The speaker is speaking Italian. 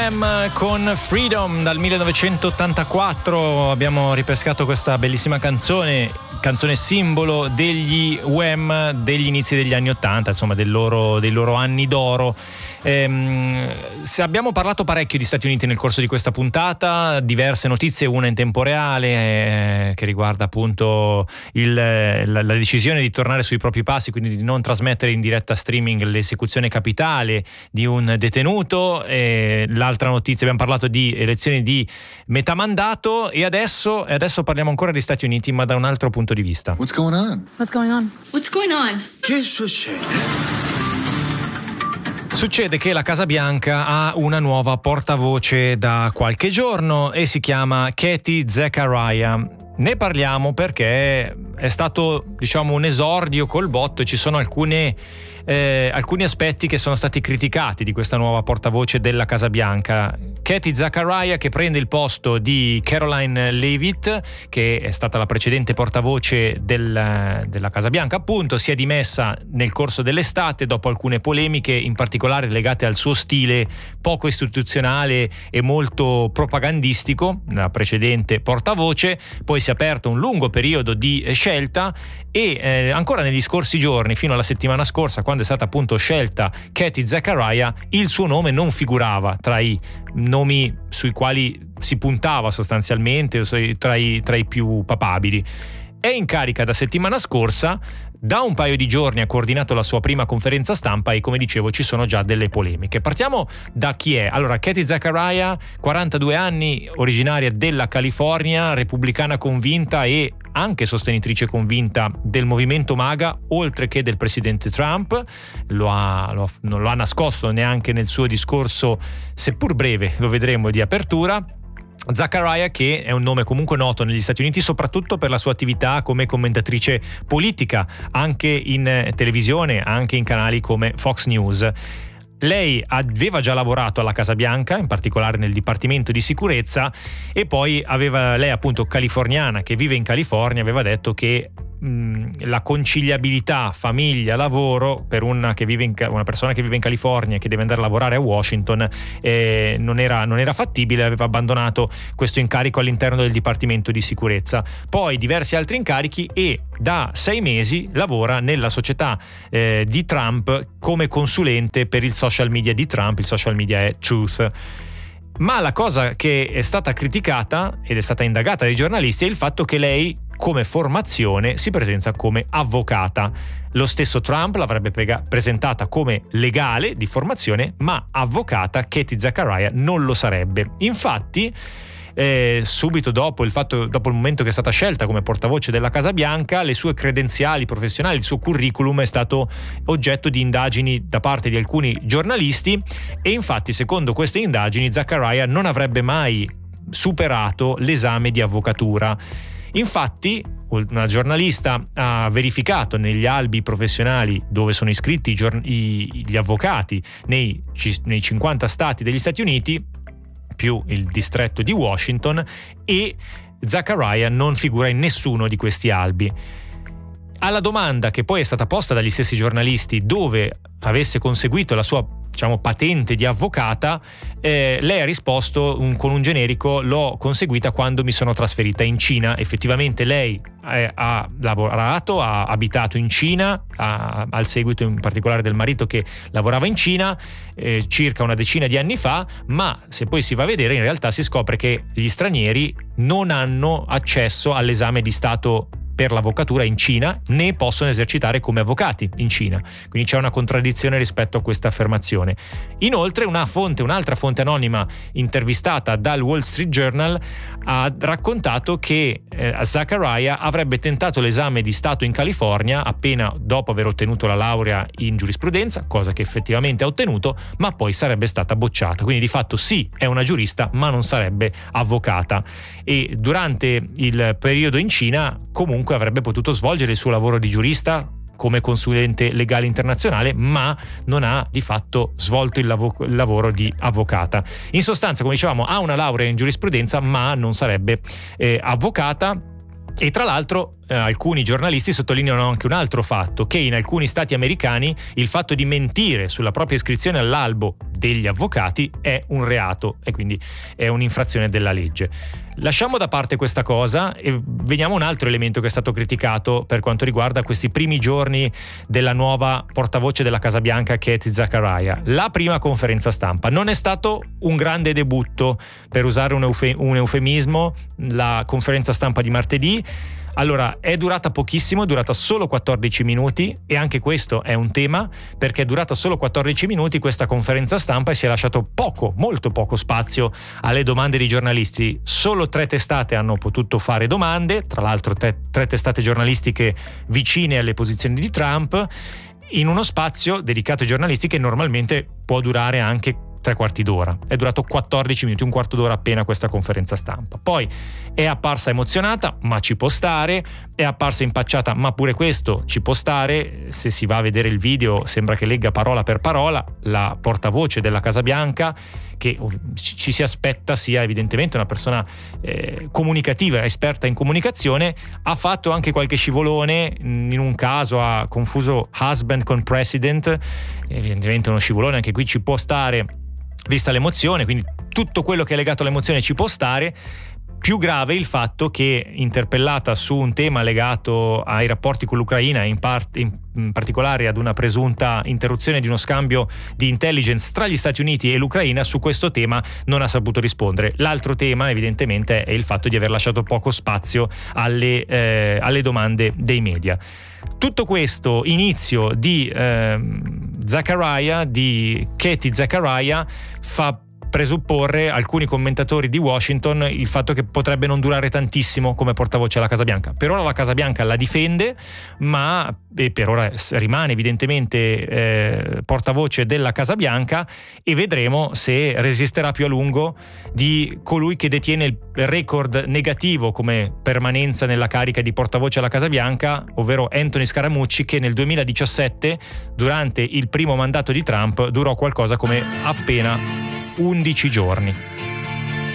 Wham con Freedom dal 1984. Abbiamo ripescato questa bellissima canzone simbolo degli Wham degli inizi degli anni '80, insomma dei loro anni d'oro. Se abbiamo parlato parecchio di Stati Uniti nel corso di questa puntata, diverse notizie, una in tempo reale che riguarda appunto la decisione di tornare sui propri passi, quindi di non trasmettere in diretta streaming l'esecuzione capitale di un detenuto. L'altra notizia, abbiamo parlato di elezioni di metà mandato e adesso parliamo ancora di Stati Uniti, ma da un altro punto di vista. What's going on? What's going on? What's going on? Che succede? Succede che la Casa Bianca ha una nuova portavoce da qualche giorno e si chiama Katie Zachariah. Ne parliamo perché è stato, diciamo, un esordio col botto e ci sono alcuni aspetti che sono stati criticati di questa nuova portavoce della Casa Bianca. Katie Zachariah, che prende il posto di Caroline Leavitt, che è stata la precedente portavoce della Casa Bianca, appunto, si è dimessa nel corso dell'estate dopo alcune polemiche, in particolare legate al suo stile poco istituzionale e molto propagandistico, la precedente portavoce. Poi si è aperto un lungo periodo di scelta e ancora negli scorsi giorni, fino alla settimana scorsa, quando è stata appunto scelta Katie Zachariah, il suo nome non figurava tra i nomi sui quali si puntava sostanzialmente, tra i più papabili. È in carica da settimana scorsa, da un paio di giorni ha coordinato la sua prima conferenza stampa e, come dicevo, ci sono già delle polemiche. Partiamo da chi è. Allora, Katie Zachariah, 42 anni, originaria della California, repubblicana convinta e anche sostenitrice convinta del movimento MAGA, oltre che del presidente Trump. Non lo ha nascosto neanche nel suo discorso, seppur breve, lo vedremo, di apertura. Zachariah, che è un nome comunque noto negli Stati Uniti soprattutto per la sua attività come commentatrice politica, anche in televisione, anche in canali come Fox News. Lei aveva già lavorato alla Casa Bianca, in particolare nel Dipartimento di Sicurezza, e poi lei appunto californiana, che vive in California, aveva detto che la conciliabilità famiglia-lavoro per una persona che vive in California e che deve andare a lavorare a Washington non era fattibile. Aveva abbandonato questo incarico all'interno del Dipartimento di Sicurezza, poi diversi altri incarichi, e da 6 mesi lavora nella società di Trump come consulente per il social media di Trump. Il social media è Truth. Ma la cosa che è stata criticata ed è stata indagata dai giornalisti è il fatto che lei, come formazione, si presenta come avvocata. Lo stesso Trump l'avrebbe presentata come legale di formazione, ma avvocata Katie Zachariah non lo sarebbe. Infatti, subito dopo il momento che è stata scelta come portavoce della Casa Bianca, le sue credenziali professionali, il suo curriculum è stato oggetto di indagini da parte di alcuni giornalisti, e infatti, secondo queste indagini, Zachariah non avrebbe mai superato l'esame di avvocatura. Infatti, una giornalista ha verificato negli albi professionali dove sono iscritti gli avvocati nei 50 stati degli Stati Uniti, più il distretto di Washington, e Zachariah non figura in nessuno di questi albi. Alla domanda, che poi è stata posta dagli stessi giornalisti, dove avesse conseguito la sua, diciamo, patente di avvocata, lei ha risposto con un generico: l'ho conseguita quando mi sono trasferita in Cina. Effettivamente lei ha lavorato, ha abitato in Cina, al seguito in particolare del marito che lavorava in Cina circa una decina di anni fa, ma se poi si va a vedere, in realtà si scopre che gli stranieri non hanno accesso all'esame di Stato per l'avvocatura in Cina, né possono esercitare come avvocati in Cina. Quindi c'è una contraddizione rispetto a questa affermazione. Inoltre un'altra fonte anonima intervistata dal Wall Street Journal ha raccontato che Zachariah avrebbe tentato l'esame di Stato in California appena dopo aver ottenuto la laurea in giurisprudenza, cosa che effettivamente ha ottenuto, ma poi sarebbe stata bocciata. Quindi di fatto sì, è una giurista, ma non sarebbe avvocata. E durante il periodo in Cina comunque avrebbe potuto svolgere il suo lavoro di giurista come consulente legale internazionale, ma non ha di fatto svolto il lavoro di avvocata. In sostanza, come dicevamo, ha una laurea in giurisprudenza, ma non sarebbe avvocata. E tra l'altro alcuni giornalisti sottolineano anche un altro fatto, che in alcuni stati americani il fatto di mentire sulla propria iscrizione all'albo degli avvocati è un reato e quindi è un'infrazione della legge. Lasciamo da parte questa cosa e veniamo a un altro elemento che è stato criticato per quanto riguarda questi primi giorni della nuova portavoce della Casa Bianca, Katie Zachariah. La prima conferenza stampa non è stato un grande debutto, per usare un eufemismo, la conferenza stampa di martedì. Allora, è durata pochissimo, è durata solo 14 minuti e anche questo è un tema, perché è durata solo 14 minuti questa conferenza stampa e si è lasciato molto poco spazio alle domande dei giornalisti. Solo 3 testate hanno potuto fare domande, tra l'altro 3 testate giornalistiche vicine alle posizioni di Trump, in uno spazio dedicato ai giornalisti che normalmente può durare anche 3/4 d'ora. È durato 14 minuti, un quarto d'ora appena questa conferenza stampa. Poi è apparsa emozionata, ma ci può stare, è apparsa impacciata, ma pure questo ci può stare. Se si va a vedere il video sembra che legga parola per parola. La portavoce della Casa Bianca, che ci si aspetta sia evidentemente una persona comunicativa, esperta in comunicazione, ha fatto anche qualche scivolone. In un caso ha confuso husband con president, evidentemente uno scivolone, anche qui ci può stare vista l'emozione, quindi tutto quello che è legato all'emozione ci può stare. Più grave il fatto che, interpellata su un tema legato ai rapporti con l'Ucraina e in particolare ad una presunta interruzione di uno scambio di intelligence tra gli Stati Uniti e l'Ucraina, su questo tema non ha saputo rispondere. L'altro tema evidentemente è il fatto di aver lasciato poco spazio alle domande dei media. Tutto questo inizio di Zachariah, di Katie Zachariah, fa presupporre alcuni commentatori di Washington il fatto che potrebbe non durare tantissimo come portavoce alla Casa Bianca. Per ora la Casa Bianca la difende, ma per ora rimane evidentemente portavoce della Casa Bianca, e vedremo se resisterà più a lungo di colui che detiene il record negativo come permanenza nella carica di portavoce alla Casa Bianca, ovvero Anthony Scaramucci, che nel 2017, durante il primo mandato di Trump, durò qualcosa come appena 11 giorni.